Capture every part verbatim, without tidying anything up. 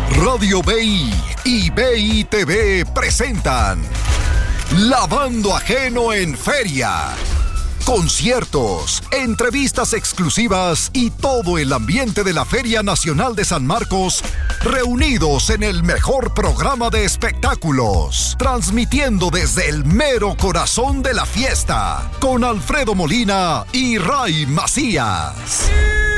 Radio B I y B I T V presentan Lavando Ajeno en Feria. Conciertos, entrevistas exclusivas y todo el ambiente de la Feria Nacional de San Marcos reunidos en el mejor programa de espectáculos, transmitiendo desde el mero corazón de la fiesta, con Alfredo Molina y Ray Macías.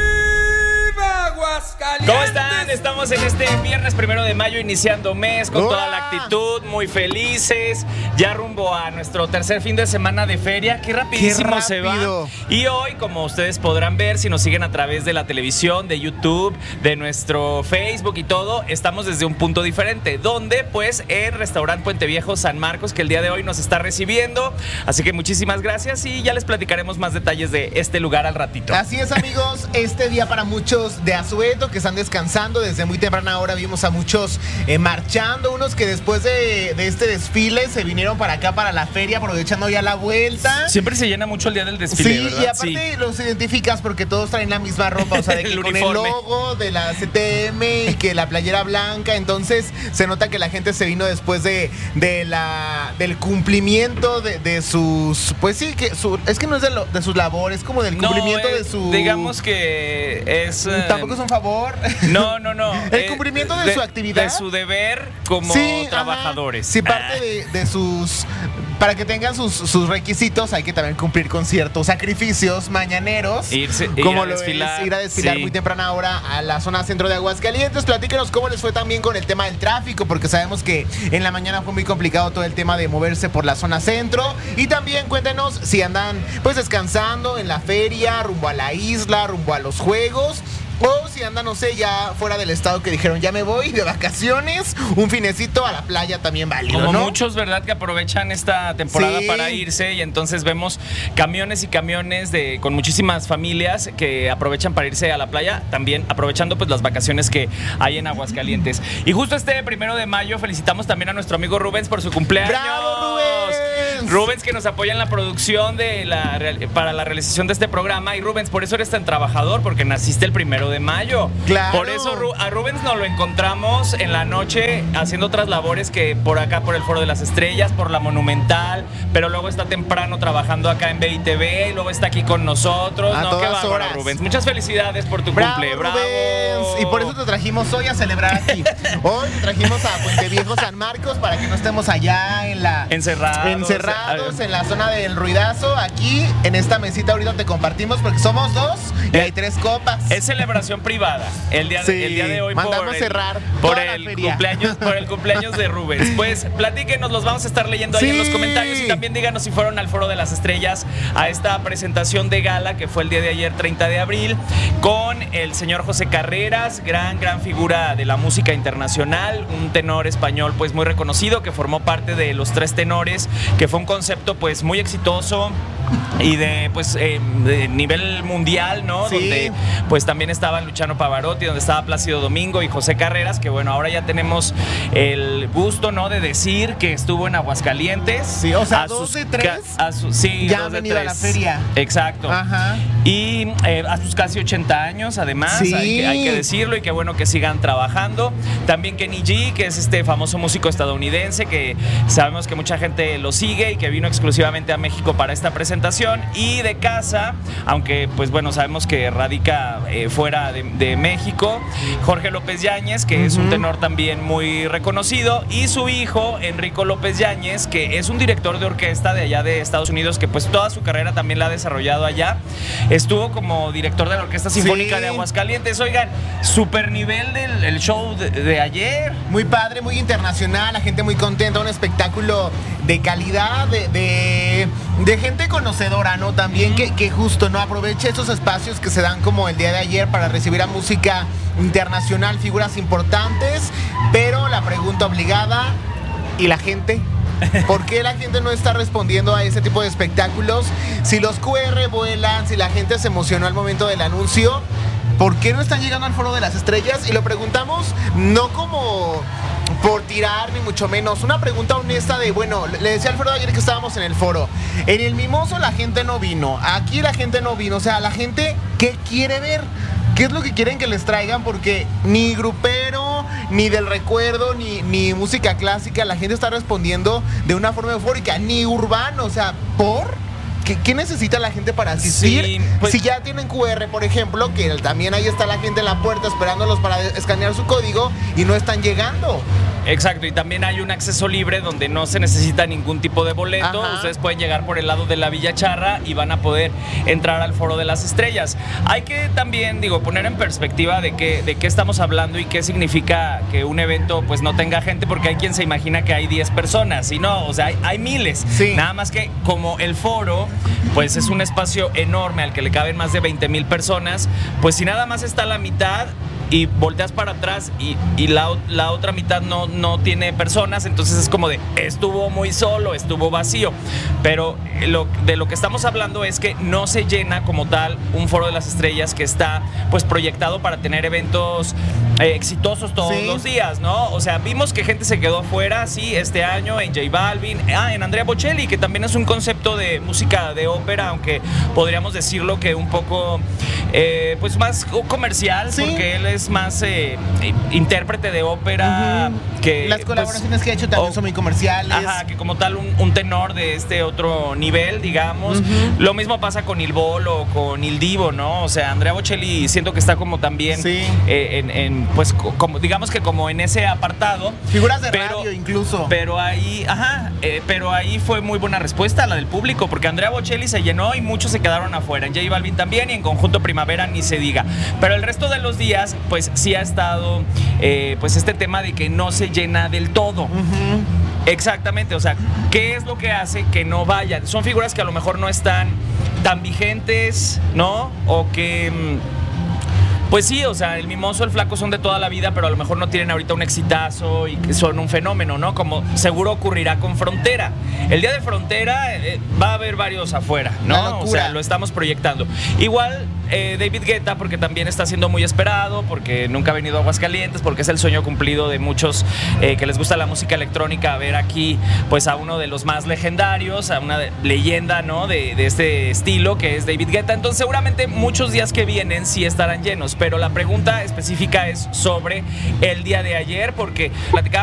¿Cómo están? Estamos en este viernes primero de mayo, iniciando mes con toda la actitud, muy felices, ya rumbo a nuestro tercer fin de semana de feria. Qué rapidísimo Qué se va. rápido. Y hoy, como ustedes podrán ver, si nos siguen a través de la televisión, de YouTube, de nuestro Facebook y todo, estamos desde un punto diferente, donde pues el restaurante Puente Viejo San Marcos, que el día de hoy nos está recibiendo. Así que muchísimas gracias y ya les platicaremos más detalles de este lugar al ratito. Así es, amigos, este día para muchos de asueto que están descansando desde muy temprana hora. Vimos a muchos eh, marchando, unos que después de, de este desfile se vinieron para acá, para la feria, aprovechando ya la vuelta. Siempre se llena mucho el día del desfile, Sí, ¿verdad? y aparte Sí. los identificas porque todos traen la misma ropa, o sea, de que El con el uniforme. logo de la C T M y que la playera blanca, entonces se nota que la gente se vino después de, de la del cumplimiento de, de sus, pues sí, que su, es que no es de, lo, de sus labores, como del No, cumplimiento eh, de su... digamos que es... eh, Tampoco es un favor. No, no, no. El cumplimiento de su actividad. De su deber como Sí, trabajadores. ajá. Sí, parte Ah. de, de sus... Para que tengan sus, sus requisitos hay que también cumplir con ciertos sacrificios mañaneros. Irse- ir como a lo desfilar, es ir a desfilar sí. muy temprana hora a la zona centro de Aguascalientes. Platíquenos cómo les fue también con el tema del tráfico, porque sabemos que en la mañana fue muy complicado todo el tema de moverse por la zona centro. Y también cuéntenos si andan pues descansando en la feria, rumbo a la isla, rumbo a los juegos. O si andan, no sé, ya fuera del estado que dijeron, ya me voy de vacaciones, un finecito a la playa también válido, Como ¿no? muchos, ¿verdad? Que aprovechan esta temporada Sí. para irse y entonces vemos camiones y camiones de con muchísimas familias que aprovechan para irse a la playa, también aprovechando pues las vacaciones que hay en Aguascalientes. Y justo este primero de mayo felicitamos también a nuestro amigo Rubens por su cumpleaños. ¡Bravo, Rubens! Rubens, que nos apoya en la producción de la real- para la realización de este programa. Y Rubens, por eso eres tan trabajador, porque naciste el primero de mayo. Claro. Por eso Ru- a Rubens nos lo encontramos en la noche haciendo otras labores que por acá, por el Foro de las Estrellas, por la Monumental, pero luego está temprano trabajando acá en B I T V y luego está aquí con nosotros. A no, qué todas bárbaro, horas. Rubens. Muchas felicidades por tu ¡Bravo, cumple. ¡Bravo! Rubens! Y por eso te trajimos hoy a celebrar aquí. Hoy te trajimos a Puente Viejo San Marcos para que no estemos allá en la... Encerrados. Encerrados en la zona del ruidazo. Aquí, en esta mesita ahorita te compartimos porque somos dos y Eh, hay tres copas. Es celebración privada el día, de, Sí, el día de hoy. mandamos por el, cerrar por toda la el feria. cumpleaños por el cumpleaños de Rubens. Pues platíquenos, los vamos a estar leyendo ahí Sí. en los comentarios y también díganos si fueron al Foro de las Estrellas a esta presentación de gala que fue el día de ayer, treinta de abril, con el señor José Carreras, gran gran figura de la música internacional, un tenor español pues muy reconocido que formó parte de Los Tres Tenores, que fue un concepto pues muy exitoso y de pues eh, de nivel mundial, ¿no? Sí. Donde pues también estaban Luciano Pavarotti, donde estaba Plácido Domingo y José Carreras, que bueno, ahora ya tenemos el gusto, ¿no? De decir que estuvo en Aguascalientes. Sí, o sea, A dos sus de tres ca- a su- sí, ya dos han de venido a la tres. feria. Exacto. Ajá. Y eh, a sus casi ochenta años, además, Sí. hay, que, hay que decirlo, y qué bueno que sigan trabajando. También Kenny G, que es este famoso músico estadounidense, que sabemos que mucha gente lo sigue y que vino exclusivamente a México para esta presentación. Y de casa, aunque pues bueno, sabemos que radica eh, fuera de, de México, Jorge López Yáñez, que es un tenor también muy reconocido, y su hijo, Enrico López Yáñez, que es un director de orquesta de allá de Estados Unidos, que pues toda su carrera también la ha desarrollado allá. Estuvo como director de la Orquesta Sinfónica Sí. de Aguascalientes. Oigan, super nivel del el show de, de ayer. Muy padre, muy internacional, la gente muy contenta, un espectáculo de calidad, de, de, de gente conocedora, ¿no? También que, que justo, ¿no? Aproveche esos espacios que se dan como el día de ayer para recibir a música internacional, figuras importantes, pero la pregunta obligada, ¿y la gente? ¿Por qué la gente no está respondiendo a ese tipo de espectáculos? Si los Q R vuelan, si la gente se emocionó al momento del anuncio, ¿por qué no están llegando al Foro de las Estrellas? Y lo preguntamos no como por tirar, ni mucho menos. Una pregunta honesta de, bueno, le decía Alfredo ayer que estábamos en el foro. En el Mimoso la gente no vino. Aquí la gente no vino. O sea, la gente, ¿qué quiere ver? ¿Qué es lo que quieren que les traigan? Porque ni grupero, ni del recuerdo, ni, ni música clásica. La gente está respondiendo de una forma eufórica, ni urbano, o sea, ¿por? ¿Qué, ¿Qué necesita la gente para asistir? Sí, pues, si ya tienen cu erre, por ejemplo, que también ahí está la gente en la puerta esperándolos para escanear su código y no están llegando. Exacto, y también hay un acceso libre donde no se necesita ningún tipo de boleto. Ajá. Ustedes pueden llegar por el lado de la Villa Charra y van a poder entrar al Foro de las Estrellas. Hay que también, digo, poner en perspectiva de qué, de qué estamos hablando y qué significa que un evento pues no tenga gente, porque hay quien se imagina que hay diez personas y no, o sea, hay, hay miles. Sí. Nada más que como el foro pues es un espacio enorme al que le caben más de veinte mil personas, pues si nada más está la mitad y volteas para atrás y, y la, la otra mitad no, no tiene personas, entonces es como de, estuvo muy solo, estuvo vacío. Pero lo, de lo que estamos hablando es que no se llena como tal un Foro de las Estrellas que está pues proyectado para tener eventos eh, exitosos todos sí. los días, ¿no? O sea, vimos que gente se quedó afuera, sí, este año en J Balvin, ah, en Andrea Bocelli, que también es un concepto de música de ópera, aunque podríamos decirlo que un poco eh, pues más comercial, sí. porque él es es más eh, intérprete de ópera. Uh-huh. Que las colaboraciones pues, que ha hecho también oh, son muy comerciales. Ajá, que como tal un, un tenor de este otro nivel, digamos. Uh-huh. Lo mismo pasa con Il Bolo o con Il Divo, ¿no? O sea, Andrea Bocelli siento que está como también sí. eh, en, en, pues como digamos que como en ese apartado. Figuras de pero, radio incluso. Pero ahí, ajá, eh, pero ahí fue muy buena respuesta la del público, porque Andrea Bocelli se llenó y muchos se quedaron afuera. En J Balvin también y en Conjunto Primavera ni se diga. Pero el resto de los días pues sí ha estado eh, pues este tema de que no se llena del todo. Uh-huh. Exactamente, o sea, ¿qué es lo que hace que no vayan? Son figuras que a lo mejor no están tan vigentes, ¿no? O que... Pues sí, o sea, el Mimoso, el Flaco son de toda la vida, pero a lo mejor no tienen ahorita un exitazo y son un fenómeno, ¿no? Como seguro ocurrirá con Frontera. El día de Frontera eh, va a haber varios afuera, ¿no? O sea, lo estamos proyectando. Igual eh, David Guetta, porque también está siendo muy esperado, porque nunca ha venido a Aguascalientes, porque es el sueño cumplido de muchos eh, que les gusta la música electrónica, ver aquí pues a uno de los más legendarios, a una de, leyenda, ¿no? De, de este estilo que es David Guetta. Entonces seguramente muchos días que vienen sí estarán llenos. Pero la pregunta específica es sobre el día de ayer, porque platicaba